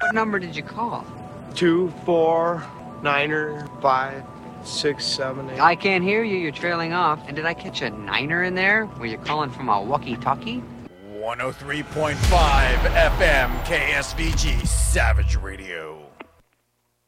What number did you call? 2, 4, 9er, 5, 6, 7, 8. I can't hear you. You're trailing off. And did I catch a niner in there? Were you calling from a walkie-talkie? 103.5 FM KSVG Savage Radio.